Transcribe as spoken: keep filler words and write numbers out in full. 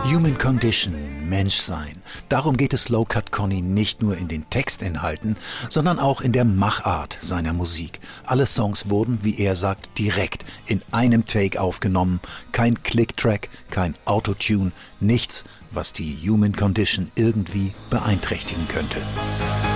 Human Condition, Menschsein. Darum geht es Low Cut Conny nicht nur in den Textinhalten, sondern auch in der Machart seiner Musik. Alle Songs wurden, wie er sagt, direkt in einem Take aufgenommen. Kein Click-Track, kein Autotune, nichts, was die Human Condition irgendwie beeinträchtigen könnte.